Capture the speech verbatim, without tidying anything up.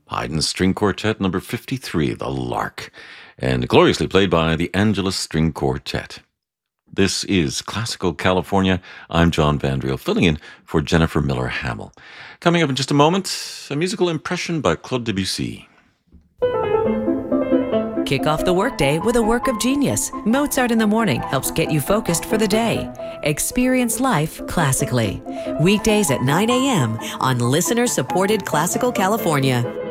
Haydn's String Quartet number fifty-three, The Lark, and gloriously played by the Angelus String Quartet. This is Classical California. I'm John Vandriel, filling in for Jennifer Miller Hamill. Coming up in just a moment, a musical impression by Claude Debussy. Kick off the workday with a work of genius. Mozart in the Morning helps get you focused for the day. Experience life classically. Weekdays at nine a.m. on listener-supported Classical California.